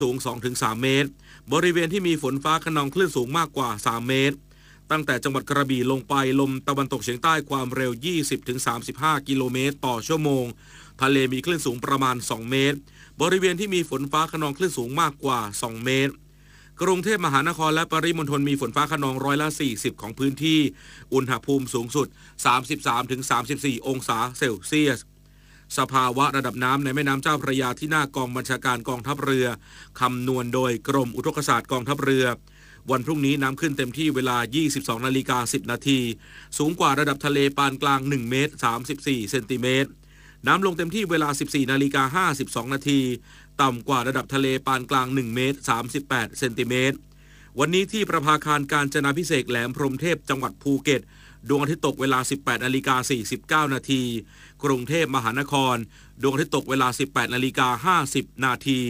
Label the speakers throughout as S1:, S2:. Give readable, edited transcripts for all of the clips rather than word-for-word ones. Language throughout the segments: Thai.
S1: สูง 2-3 เมตรบริเวณที่มีฝนฟ้าคะนองคลื่นสูงมากกว่า3เมตรตั้งแต่จังหวัดกระบี่ลงไปลมตะวันตกเฉียงใต้ความเร็ว 20-35 กิโลเมตรต่อชั่วโมงทะเลมีคลื่นสูงประมาณ2เมตรบริเวณที่มีฝนฟ้าคะนองคลื่นสูงมากกว่า2เมตรกรุงเทพมหานครและปริมณฑลมีฝนฟ้าคะนอง40%ของพื้นที่อุณหภูมิสูงสุด 33-34 องศาเซลเซียสสภาวะระดับน้ำในแม่น้ำเจ้าพระยาที่หน้ากองบัญชาการกองทัพเรือคำนวณโดยกรมอุทกศาสตร์กองทัพเรือวันพรุ่งนี้น้ำขึ้นเต็มที่เวลา 22:10 น.สูงกว่าระดับทะเลปานกลาง1เมตร34เซนติเมตรน้ำลงเต็มที่เวลา 14:52 น.ต่ำกว่าระดับทะเลปานกลาง1เมตร38เซนติเมตรวันนี้ที่ประภาคารกาญจนาภิเษกแหลมพรหมเทพจังหวัดภูเก็ตดวงอาทิตย์ตกเวลา 18:49 น.กรุงเทพมหานครดวงอาทิตย์ตกเวลา 18:50 น.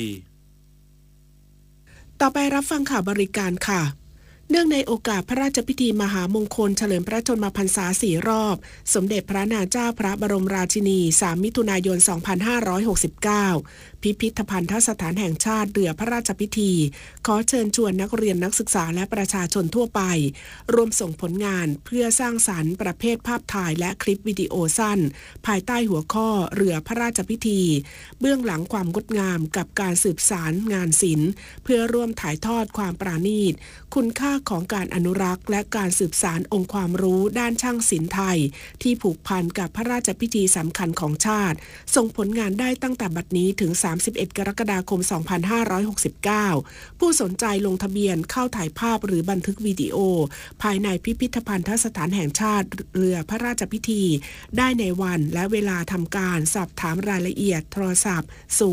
S2: ต่อไปรับฟังข่าวบริการค่ะเนื่องในโอกาสพระราชพิธีมหามงคลเฉลิมพระชนมพรรษา4 รอบสมเด็จพระนางเจ้าพระบรมราชินี3 มิถุนายน 2569พิพิธภัณฑสถานแห่งชาติเรือพระราชพิธีขอเชิญชวนนักเรียนนักศึกษาและประชาชนทั่วไปร่วมส่งผลงานเพื่อสร้างสรรค์ประเภทภาพถ่ายและคลิปวิดีโอสั้นภายใต้หัวข้อเรือพระราชพิธีเบื้องหลังความงดงามกับการสืบสารงานศิลป์เพื่อร่วมถ่ายทอดความปราณีตคุณค่าของการอนุรักษ์และการสืบสานองค์ความรู้ด้านช่างศิลป์ไทยที่ผูกพันกับพระราชพิธีสำคัญของชาติส่งผลงานได้ตั้งแต่บัดนี้ถึง31 กรกฎาคม 2569ผู้สนใจลงทะเบียนเข้าถ่ายภาพหรือบันทึกวิดีโอภายในพิพิธภัณฑสถานแห่งชาติเรือพระราชพิธีได้ในวันและเวลาทำการสอบถามรายละเอียดโทรศัพท์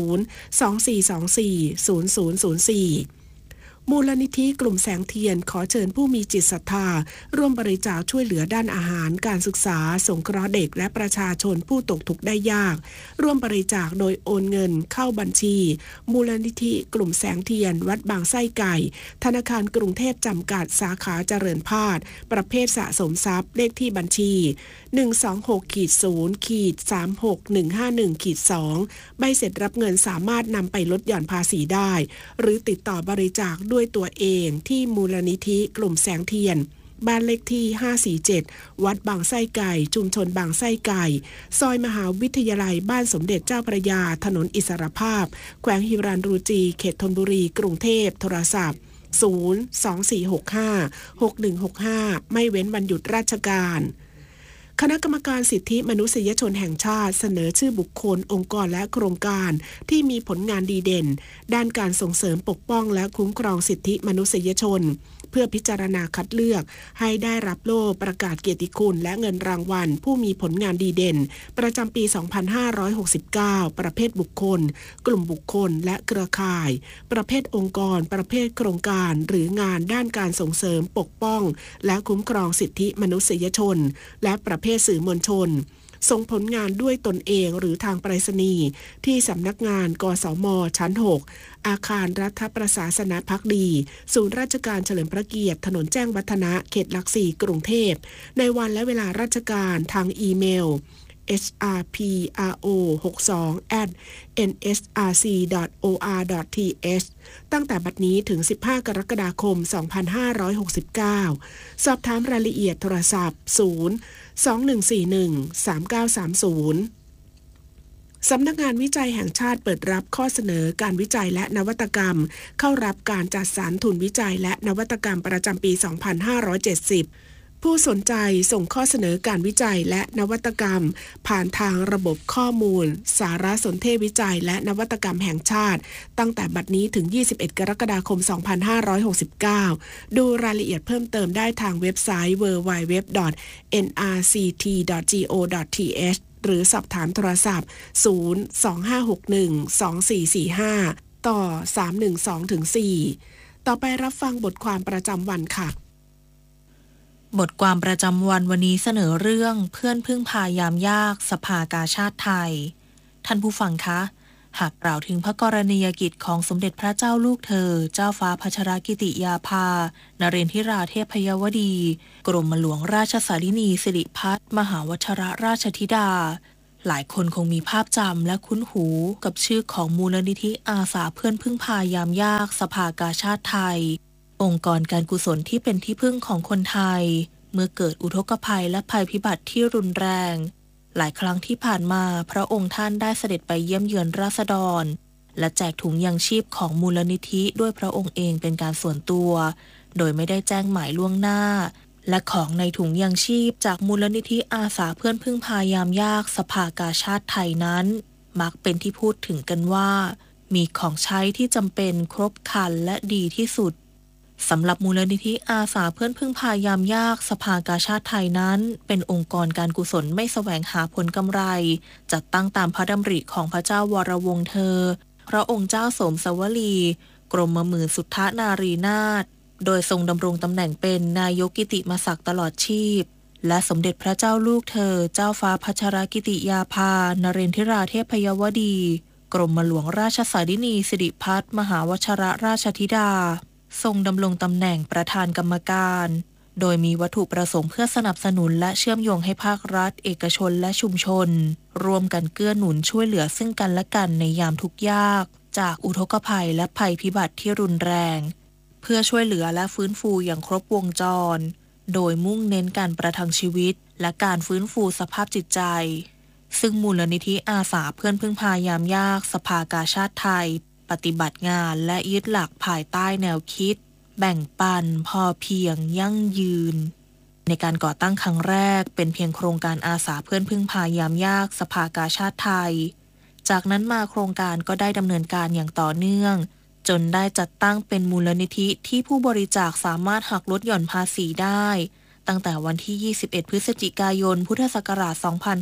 S2: 024240004มูลนิธิกลุ่มแสงเทียนขอเชิญผู้มีจิตศรัทธาร่วมบริจาคช่วยเหลือด้านอาหารการศึกษาสงเคราะห์เด็กและประชาชนผู้ตกทุกข์ได้ยากร่วมบริจาคโดยโอนเงินเข้าบัญชีมูลนิธิกลุ่มแสงเทียนวัดบางไส้ไก่ธนาคารกรุงเทพจำกัดสาขาเจริญพาดประเภทสะสมทรัพย์เลขที่บัญชี 126-0-36151-2 ใบเสร็จรับเงินสามารถนำไปลดหย่อนภาษีได้หรือติดต่อบริจาคด้วยตัวเองที่มูลนิธิกลุ่มแสงเทียนบ้านเลขที่547วัดบางไส้ไก่ชุมชนบางไส้ไก่ซอยมหาวิทยาลัยบ้านสมเด็จเจ้าพระยาถนนอิสรภาพแขวงฮิรัญรูจีเขตธนบุรีกรุงเทพโทรศัพท์024656165ไม่เว้นวันหยุดราชการคณะกรรมการสิทธิมนุษยชนแห่งชาติเสนอชื่อบุคคลองค์กรและโครงการที่มีผลงานดีเด่นด้านการส่งเสริมปกป้องและคุ้มครองสิทธิมนุษยชนเพื่อพิจารณาคัดเลือกให้ได้รับโล่ประกาศเกียรติคุณและเงินรางวัลผู้มีผลงานดีเด่นประจำปี 2569 ประเภทบุคคลกลุ่มบุคคลและเครือข่ายประเภทองค์กรประเภทโครงการหรืองานด้านการส่งเสริมปกป้องและคุ้มครองสิทธิมนุษยชนและประเภทสื่อมวลชนส่งผลงานด้วยตนเองหรือทางไปรษณีย์ที่สำนักงานกสมชั้น 6 อาคารรัฐประศาสนภักดีศูนย์ราชการเฉลิมพระเกียรติถนนแจ้งวัฒนะเขตหลักสี่กรุงเทพในวันและเวลาราชการทางอีเมล hrpro62@nsrc.or.th ตั้งแต่บัดนี้ถึง15 กรกฎาคม 2569สอบถามรายละเอียดโทรศัพท์ 021413930สำนักงานวิจัยแห่งชาติเปิดรับข้อเสนอการวิจัยและนวัตกรรมเข้ารับการจัดสรรทุนวิจัยและนวัตกรรมประจำปี 2570ผู้สนใจส่งข้อเสนอการวิจัยและนวัตกรรมผ่านทางระบบข้อมูลสารสนเทศวิจัยและนวัตกรรมแห่งชาติตั้งแต่บัดนี้ถึง21 กรกฎาคม 2569ดูรายละเอียดเพิ่มเติมได้ทางเว็บไซต์ www.nrct.go.th หรือสอบถามโทรศัพท์ 025612445 ต่อ 312-4 ต่อไปรับฟังบทความประจำวันค่ะ
S3: บทความประจำวันวันนี้เสนอเรื่องเพื่อนพึ่งพายามยากสภากาชาดไทยท่านผู้ฟังคะหากกล่าวถึงพระกรณียกิจของสมเด็จพระเจ้าลูกเธอเจ้าฟ้าพัชรกิติยาภานเรนทิราเทพยวดีกรมหลวงราชสารินีสิริพัฒน์มหาวชรราชธิดาหลายคนคงมีภาพจำและคุ้นหูกับชื่อของมูลนิธิอาสาเพื่อนพึ่งพายามยากสภากาชาดไทยองค์กรการกุศลที่เป็นที่พึ่งของคนไทยเมื่อเกิดอุทกภัยและภัยพิบัติที่รุนแรงหลายครั้งที่ผ่านมาพระองค์ท่านได้เสด็จไปเยี่ยมเยือนราษฎรและแจกถุงยังชีพของมูลนิธิด้วยพระองค์เองเป็นการส่วนตัวโดยไม่ได้แจ้งหมายล่วงหน้าและของในถุงยังชีพจากมูลนิธิอาสาเพื่อนพึ่งพายามยากสภากาชาดไทยนั้นมักเป็นที่พูดถึงกันว่ามีของใช้ที่จำเป็นครบครันและดีที่สุดสำหรับมูลนิธิอาสาเพื่อนพึ่งพายามยากสภากาชาดไทยนั้นเป็นองค์กรการกุศลไม่แสวงหาผลกำไรจัดตั้งตามพระดำริของพระเจ้าวรวงศ์เธอพระองค์เจ้าโสมสวลีกรมหมื่นสุทธนารีนาถโดยทรงดำรงตำแหน่งเป็นนายกกิติมศักดิ์ตลอดชีพและสมเด็จพระเจ้าลูกเธอเจ้าฟ้าพัชรกิติยาภานเรนทิราเทพยวดีกรมหลวงราชสารินีสิริพัฒน์มหาวชรราชธิดาทรงดำรงตำแหน่งประธานกรรมการโดยมีวัตถุประสงค์เพื่อสนับสนุนและเชื่อมโยงให้ภาครัฐเอกชนและชุมชนร่วมกันเกื้อหนุนช่วยเหลือซึ่งกันและกันในยามทุกข์ยากจากอุทกภัยและภัยพิบัติที่รุนแรงเพื่อช่วยเหลือและฟื้นฟูอย่างครบวงจรโดยมุ่งเน้นการประทังชีวิตและการฟื้นฟูสภาพจิตใจซึ่งมูลนิธิอาสาเพื่อนพึ่งพายามยากสภากาชาดไทยปฏิบัติงานและยึดหลักภายใต้แนวคิดแบ่งปันพอเพียงยั่งยืนในการก่อตั้งครั้งแรกเป็นเพียงโครงการอาสาเพื่อนพึ่งพายามยากสภากาชาดไทยจากนั้นมาโครงการก็ได้ดำเนินการอย่างต่อเนื่องจนได้จัดตั้งเป็นมูลนิธิที่ผู้บริจาคสามารถหักลดหย่อนภาษีได้ตั้งแต่วันที่ 21 พฤศจิกายน พุทธศักราช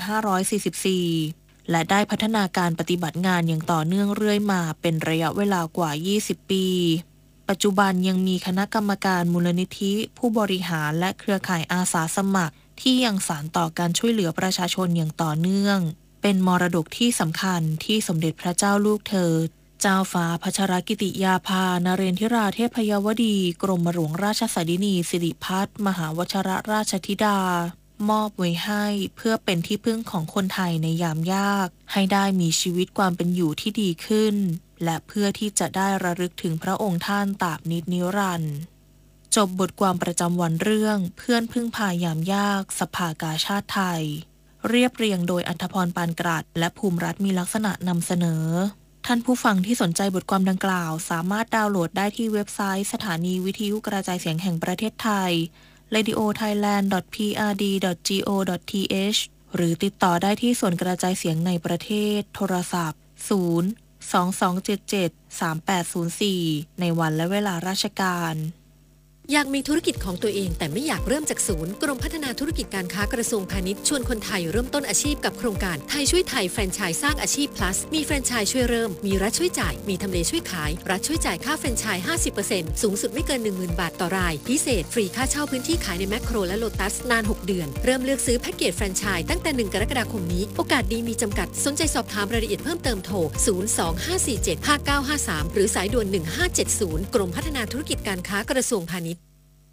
S3: 2544 และได้พัฒนาการปฏิบัติงานอย่างต่อเนื่องเรื่อยมาเป็นระยะเวลากว่า 20 ปี ปัจจุบันยังมีคณะกรรมการมูลนิธิผู้บริหารและเครือข่ายอาสาสมัครที่ยังสานต่อการช่วยเหลือประชาชนอย่างต่อเนื่องเป็นมรดกที่สำคัญที่สมเด็จพระเจ้าลูกเธอเจ้าฟ้าพัชรกิติยาภานเรนทิราเทพยวดีกรมหลวงราชสารินีสิริพัฒน์มหาวชรราชธิดามอบไว้ให้เพื่อเป็นที่พึ่งของคนไทยในยามยากให้ได้มีชีวิตความเป็นอยู่ที่ดีขึ้นและเพื่อที่จะได้ระลึกถึงพระองค์ท่านตราบนิจนิรันดร์จบบทความประจำวันเรื่องเพื่อนพึ่งพายามยากสภากาชาดไทยเรียบเรียงโดยอัธพรปานกรัตและภูมิรัตน์มีลักษณะนำเสนอท่านผู้ฟังที่สนใจบทความดังกล่าวสามารถดาวน์โหลดได้ที่เว็บไซต์สถานีวิทยุกระจายเสียงแห่งประเทศไทย radiothailand.prd.go.th หรือติดต่อได้ที่ส่วนกระจายเสียงในประเทศโทรศัพท์ 022773804 ในวันและเวลาราชการ
S4: อยากมีธุรกิจของตัวเองแต่ไม่อยากเริ่มจากศูนย์กรมพัฒนาธุรกิจการค้ากระทรวงพาณิชย์ชวนคนไทยเริ่มต้นอาชีพกับโครงการไทยช่วยไทยแฟรนไชส์สร้างอาชีพ plus มีแฟรนไชส์ช่วยเริ่มมีรัฐช่วยจ่ายมีทำเลช่วยขายรัฐช่วยจ่ายค่าแฟรนไชส์ 50% สูงสุดไม่เกิน 10,000 บาทต่อรายพิเศษฟรีค่าเช่าพื้นที่ขายในแมคโครและโลตัสนาน6เดือนเริ่มเลือกซื้อแพ็กเกจแฟรนไชส์ตั้งแต่1กรกฎาคมนี้โอกาสดีมีจำกัดสนใจสอบถามรายละเอียดเพิ่มเติมโทร 025475953 หรือสายด่วน1570กรมพัฒนาธุรกิจการค้ากระทรวงพาณิชย์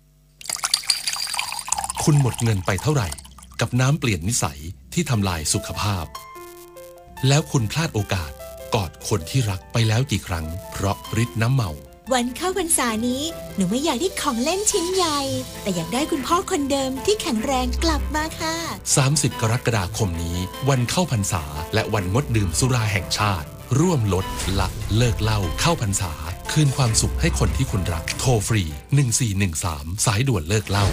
S5: คุณหมดเงินไปเท่าไหร่กับน้ำเปลี่ยนนิสัยที่ทำลายสุขภาพแล้วคุณพลาดโอกาสกอดคนที่รักไปแล้วกี่ครั้งเพราะฤทธิ์น้ำเมา
S6: วันเข้าพรรษานี้หนูไม่อยากได้ของเล่นชิ้นใหญ่แต่อยากได้คุณพ่อคนเดิมที่แข็งแรงกลับมาค่ะ
S5: 30 กรกฎาคมนี้วันเข้าพรรษาและวันงดดื่มสุราแห่งชาติร่วมลดละเลิกเหล้าเข้าพรรษาคืนความสุขให้คนที่คุณรักโทรฟรี1413สายด่วนเลิกเหล้า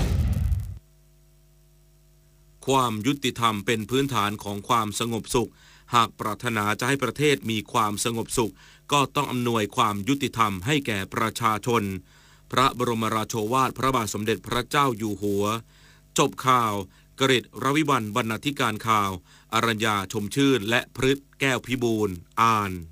S1: ความยุติธรรมเป็นพื้นฐานของความสงบสุขหากปรารถนาจะให้ประเทศมีความสงบสุขก็ต้องอำนวยความยุติธรรมให้แก่ประชาชนพระบรมราโชวาทพระบาทสมเด็จพระเจ้าอยู่หัวจบข่าวกฤษรวิวัลย์บรรณาธิการข่าวอรัญญาชมชื่นและพฤทธิ์แก้วพิบูลย์อ่าน